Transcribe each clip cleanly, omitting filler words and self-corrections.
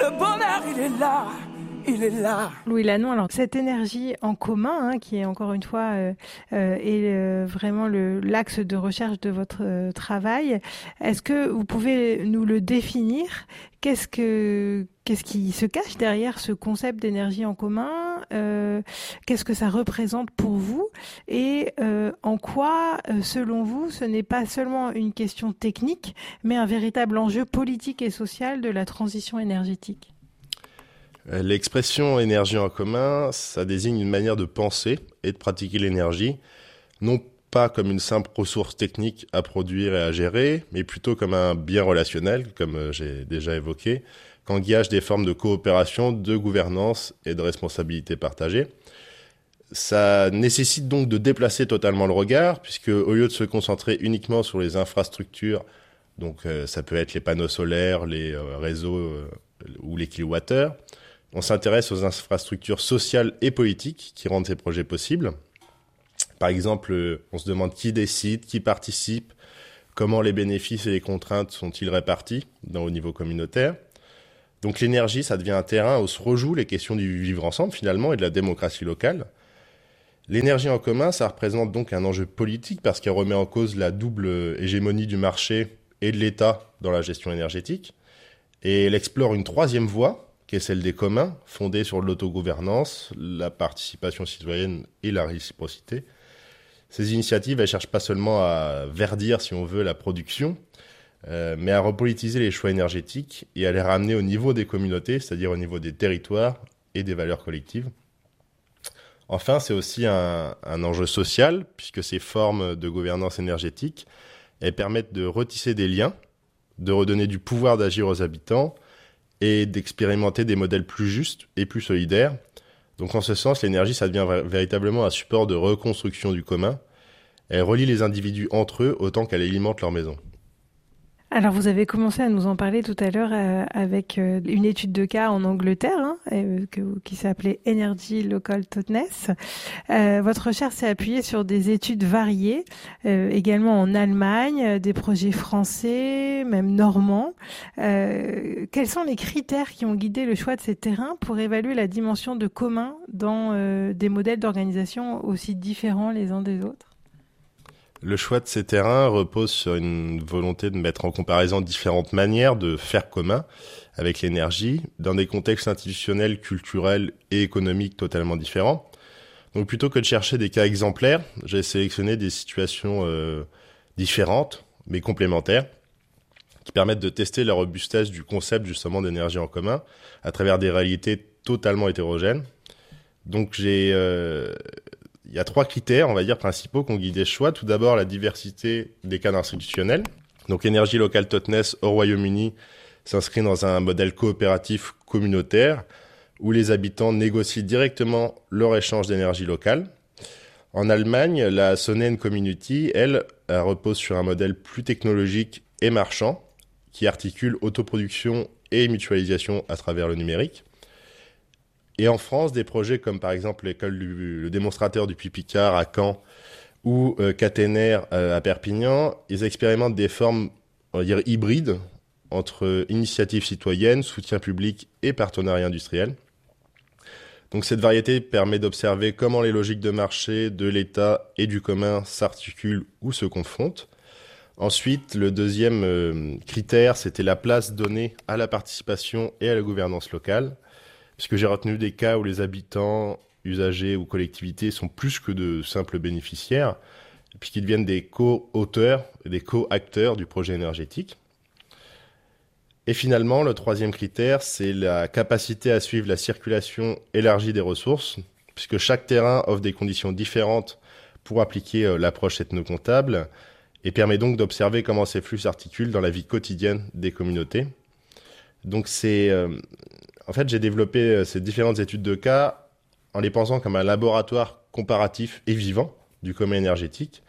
le bonheur, il est là. Il est là. Louis Lannon, alors cette énergie en commun, qui est encore une fois vraiment l'axe de recherche de votre travail, est-ce que vous pouvez nous le définir ? Qu'est-ce qui se cache derrière ce concept d'énergie en commun ? Qu'est-ce que ça représente pour vous ? Et en quoi, selon vous, ce n'est pas seulement une question technique, mais un véritable enjeu politique et social de la transition énergétique ? L'expression énergie en commun, ça désigne une manière de penser et de pratiquer l'énergie, non pas comme une simple ressource technique à produire et à gérer, mais plutôt comme un bien relationnel, comme j'ai déjà évoqué, qu'engage des formes de coopération, de gouvernance et de responsabilité partagée. Ça nécessite donc de déplacer totalement le regard, puisque au lieu de se concentrer uniquement sur les infrastructures, donc ça peut être les panneaux solaires, les réseaux ou les kilowattheures, on s'intéresse aux infrastructures sociales et politiques qui rendent ces projets possibles. Par exemple, on se demande qui décide, qui participe, comment les bénéfices et les contraintes sont-ils répartis au niveau communautaire. Donc l'énergie, ça devient un terrain où se rejouent les questions du vivre ensemble finalement et de la démocratie locale. L'énergie en commun, ça représente donc un enjeu politique parce qu'elle remet en cause la double hégémonie du marché et de l'État dans la gestion énergétique. Et elle explore une troisième voie, qui est celle des communs, fondée sur l'autogouvernance, la participation citoyenne et la réciprocité. Ces initiatives, elles ne cherchent pas seulement à verdir, si on veut, la production, mais à repolitiser les choix énergétiques et à les ramener au niveau des communautés, c'est-à-dire au niveau des territoires et des valeurs collectives. Enfin, c'est aussi un enjeu social, puisque ces formes de gouvernance énergétique, elles permettent de retisser des liens, de redonner du pouvoir d'agir aux habitants et d'expérimenter des modèles plus justes et plus solidaires. Donc en ce sens, l'énergie, ça devient véritablement un support de reconstruction du commun. Elle relie les individus entre eux autant qu'elle alimente leur maison. Alors, vous avez commencé à nous en parler tout à l'heure avec une étude de cas en Angleterre qui s'appelait Energy Local Thoughtness. Votre recherche s'est appuyée sur des études variées, également en Allemagne, des projets français, même normands. Quels sont les critères qui ont guidé le choix de ces terrains pour évaluer la dimension de commun dans des modèles d'organisation aussi différents les uns des autres ? Le choix de ces terrains repose sur une volonté de mettre en comparaison différentes manières de faire commun avec l'énergie dans des contextes institutionnels, culturels et économiques totalement différents. Donc plutôt que de chercher des cas exemplaires, j'ai sélectionné des situations différentes mais complémentaires qui permettent de tester la robustesse du concept justement d'énergie en commun à travers des réalités totalement hétérogènes. Donc il y a 3 critères, on va dire, principaux qui ont guidé ce choix. Tout d'abord, la diversité des cadres institutionnels. Donc, Energy Local Thoughtness au Royaume-Uni s'inscrit dans un modèle coopératif communautaire où les habitants négocient directement leur échange d'énergie locale. En Allemagne, la Sonnen Community, elle repose sur un modèle plus technologique et marchand qui articule autoproduction et mutualisation à travers le numérique. Et en France, des projets comme par exemple le démonstrateur du Puy-Picard à Caen ou Caténaire à Perpignan, ils expérimentent des formes, on va dire, hybrides entre initiatives citoyennes, soutien public et partenariat industriel. Donc cette variété permet d'observer comment les logiques de marché, de l'État et du commun s'articulent ou se confrontent. Ensuite, le deuxième critère, c'était la place donnée à la participation et à la gouvernance locale. Puisque j'ai retenu des cas où les habitants, usagers ou collectivités sont plus que de simples bénéficiaires, puisqu'ils deviennent des co-auteurs et des co-acteurs du projet énergétique. Et finalement, le troisième critère, c'est la capacité à suivre la circulation élargie des ressources, puisque chaque terrain offre des conditions différentes pour appliquer l'approche ethno-comptable et permet donc d'observer comment ces flux s'articulent dans la vie quotidienne des communautés. Donc en fait, j'ai développé ces différentes études de cas en les pensant comme un laboratoire comparatif et vivant du commun énergétique.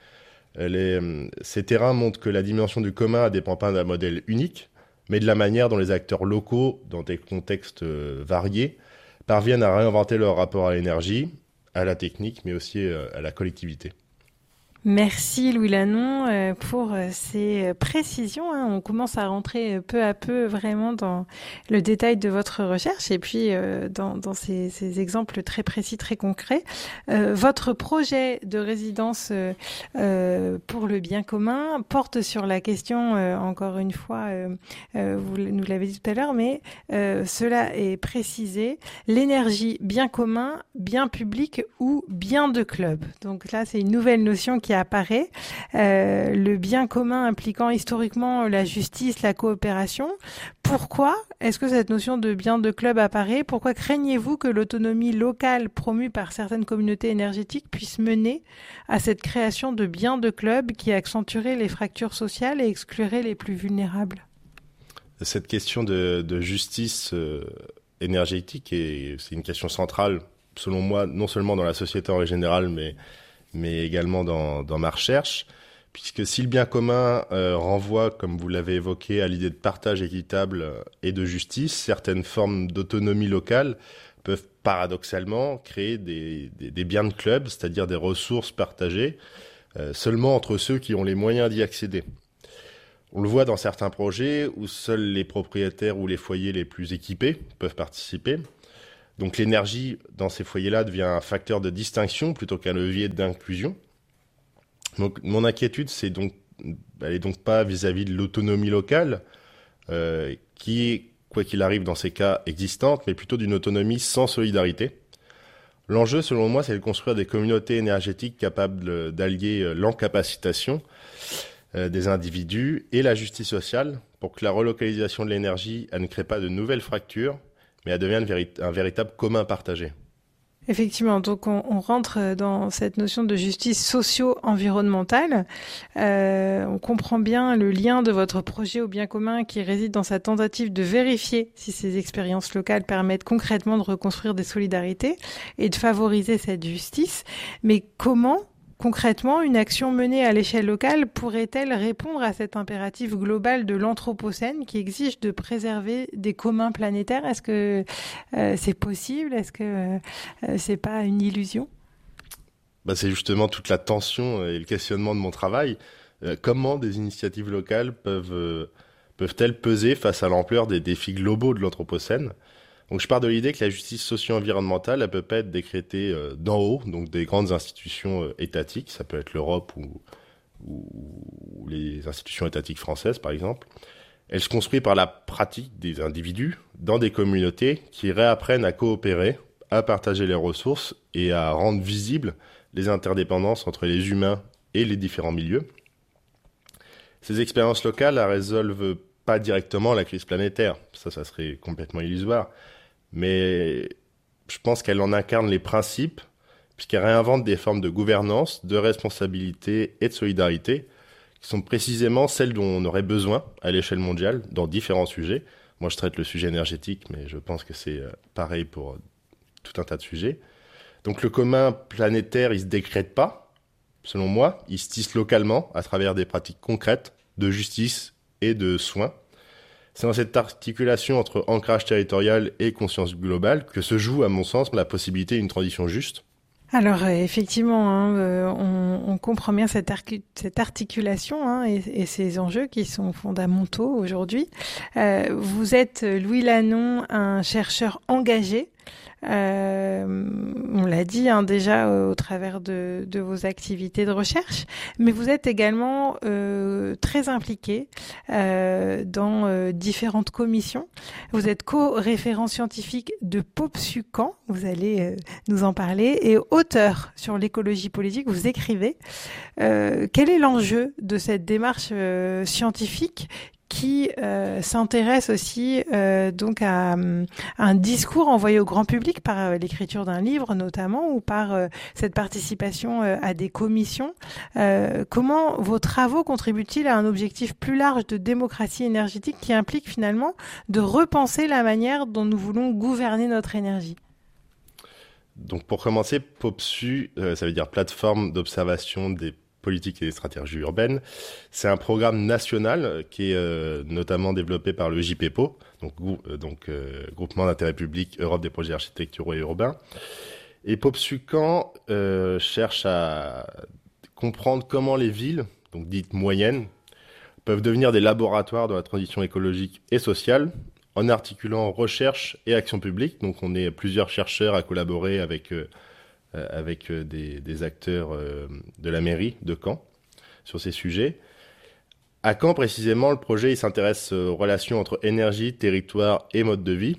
Ces terrains montrent que la dimension du commun ne dépend pas d'un modèle unique, mais de la manière dont les acteurs locaux, dans des contextes variés, parviennent à réinventer leur rapport à l'énergie, à la technique, mais aussi à la collectivité. Merci Louis Lannon pour ces précisions. On commence à rentrer peu à peu vraiment dans le détail de votre recherche et puis dans ces exemples très précis, très concrets. Votre projet de résidence pour le bien commun porte sur la question, encore une fois, vous nous l'avez dit tout à l'heure, mais cela est précisé, l'énergie bien commun, bien public ou bien de club. Donc là, c'est une nouvelle notion qui apparaît, le bien commun impliquant historiquement la justice, la coopération. Pourquoi est-ce que cette notion de bien de club apparaît? Pourquoi craignez-vous que l'autonomie locale promue par certaines communautés énergétiques puisse mener à cette création de biens de club qui accentuerait les fractures sociales et exclurait les plus vulnérables? Cette question de justice énergétique, c'est une question centrale, selon moi, non seulement dans la société en général, mais également dans ma recherche, puisque si le bien commun renvoie, comme vous l'avez évoqué, à l'idée de partage équitable et de justice, certaines formes d'autonomie locale peuvent paradoxalement créer des biens de club, c'est-à-dire des ressources partagées, seulement entre ceux qui ont les moyens d'y accéder. On le voit dans certains projets où seuls les propriétaires ou les foyers les plus équipés peuvent participer. Donc l'énergie dans ces foyers-là devient un facteur de distinction plutôt qu'un levier d'inclusion. Donc mon inquiétude, elle est donc pas vis-à-vis de l'autonomie locale, qui est, quoi qu'il arrive dans ces cas, existante, mais plutôt d'une autonomie sans solidarité. L'enjeu, selon moi, c'est de construire des communautés énergétiques capables d'allier l'encapacitation des individus et la justice sociale pour que la relocalisation de l'énergie, elle ne crée pas de nouvelles fractures, mais elle devient un véritable commun partagé. Effectivement, donc on rentre dans cette notion de justice socio-environnementale. On comprend bien le lien de votre projet au bien commun qui réside dans sa tentative de vérifier si ces expériences locales permettent concrètement de reconstruire des solidarités et de favoriser cette justice. Mais comment concrètement, une action menée à l'échelle locale pourrait-elle répondre à cet impératif global de l'Anthropocène qui exige de préserver des communs planétaires? Est-ce que c'est possible? Est-ce que c'est pas une illusion? C'est justement toute la tension et le questionnement de mon travail. Comment des initiatives locales peuvent-elles peser face à l'ampleur des défis globaux de l'Anthropocène? Donc je pars de l'idée que la justice socio-environnementale, elle peut pas être décrétée d'en haut, donc des grandes institutions étatiques, ça peut être l'Europe ou les institutions étatiques françaises par exemple. Elle se construit par la pratique des individus dans des communautés qui réapprennent à coopérer, à partager les ressources et à rendre visibles les interdépendances entre les humains et les différents milieux. Ces expériences locales, elles résolvent pas directement la crise planétaire, ça serait complètement illusoire, mais je pense qu'elle en incarne les principes, puisqu'elle réinvente des formes de gouvernance, de responsabilité et de solidarité, qui sont précisément celles dont on aurait besoin à l'échelle mondiale, dans différents sujets. Moi, je traite le sujet énergétique, mais je pense que c'est pareil pour tout un tas de sujets. Donc le commun planétaire, il se décrète pas, selon moi, il se tisse localement à travers des pratiques concrètes de justice et de soins. C'est dans cette articulation entre ancrage territorial et conscience globale que se joue, à mon sens, la possibilité d'une transition juste. Alors effectivement, on comprend bien cette articulation et ces enjeux qui sont fondamentaux aujourd'hui. Vous êtes, Louis Lannon, un chercheur engagé. On l'a dit déjà au travers de vos activités de recherche, mais vous êtes également très impliqué dans différentes commissions. Vous êtes co-référent scientifique de POPSUCAN, vous allez nous en parler, et auteur sur l'écologie politique, vous écrivez. Quel est l'enjeu de cette démarche scientifique qui s'intéresse aussi donc à un discours envoyé au grand public par l'écriture d'un livre notamment ou par cette participation à des commissions. Comment vos travaux contribuent-ils à un objectif plus large de démocratie énergétique qui implique finalement de repenser la manière dont nous voulons gouverner notre énergie? Donc pour commencer, POPSU, ça veut dire plateforme d'observation des politiques et des stratégies urbaines. C'est un programme national qui est notamment développé par le JPEPO, donc Groupement d'intérêt public Europe des projets architecturaux et urbains. Et POPSUCAN cherche à comprendre comment les villes, donc dites moyennes, peuvent devenir des laboratoires dans la transition écologique et sociale, en articulant recherche et action publique. Donc on est plusieurs chercheurs à collaborer avec des acteurs de la mairie de Caen sur ces sujets. À Caen, précisément, le projet il s'intéresse aux relations entre énergie, territoire et mode de vie.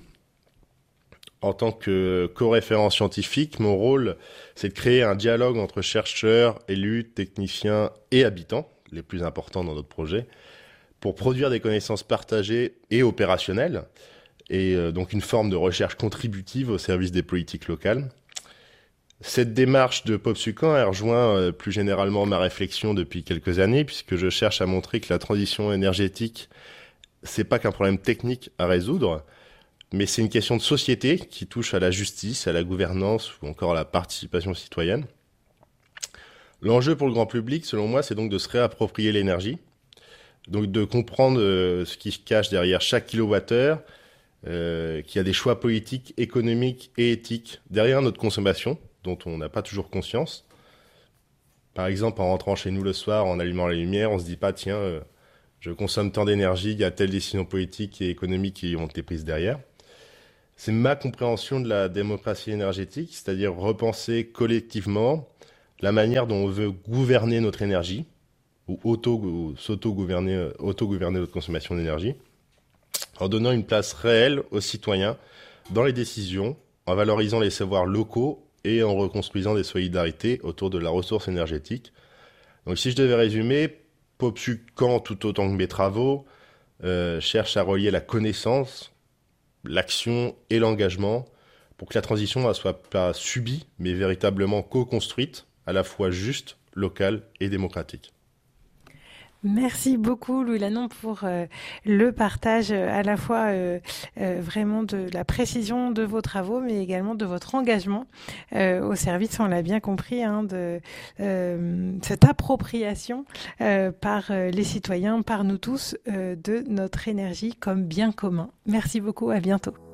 En tant que co-référent scientifique, mon rôle, c'est de créer un dialogue entre chercheurs, élus, techniciens et habitants, les plus importants dans notre projet, pour produire des connaissances partagées et opérationnelles, et donc une forme de recherche contributive au service des politiques locales. Cette démarche de POPSUCAN, elle rejoint plus généralement ma réflexion depuis quelques années, puisque je cherche à montrer que la transition énergétique, c'est pas qu'un problème technique à résoudre, mais c'est une question de société qui touche à la justice, à la gouvernance ou encore à la participation citoyenne. L'enjeu pour le grand public, selon moi, c'est donc de se réapproprier l'énergie, donc de comprendre ce qui se cache derrière chaque kilowattheure, qu'il y a des choix politiques, économiques et éthiques derrière notre consommation, dont on n'a pas toujours conscience. Par exemple, en rentrant chez nous le soir, en allumant la lumière, on se dit pas, tiens, je consomme tant d'énergie, il y a telle décision politique et économique qui ont été prises derrière. C'est ma compréhension de la démocratie énergétique, c'est-à-dire repenser collectivement la manière dont on veut gouverner notre énergie, ou s'auto-gouverner notre consommation d'énergie, en donnant une place réelle aux citoyens dans les décisions, en valorisant les savoirs locaux et en reconstruisant des solidarités autour de la ressource énergétique. Donc si je devais résumer, POPSUCAN, tout autant que mes travaux, cherche à relier la connaissance, l'action et l'engagement pour que la transition ne soit pas subie, mais véritablement co-construite, à la fois juste, locale et démocratique. Merci beaucoup Louis Lannon pour le partage à la fois vraiment de la précision de vos travaux mais également de votre engagement au service, on l'a bien compris, de cette appropriation par les citoyens, par nous tous, de notre énergie comme bien commun. Merci beaucoup, à bientôt.